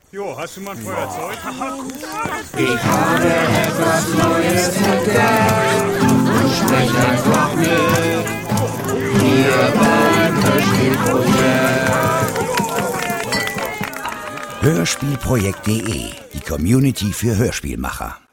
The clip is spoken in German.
Jo, hast du mal ein Feuerzeug? Ich habe etwas Neues entdeckt und sprich einfach mit. Hier beim Hörspielprojekt. Hörspielprojekt.de, die Community für Hörspielmacher.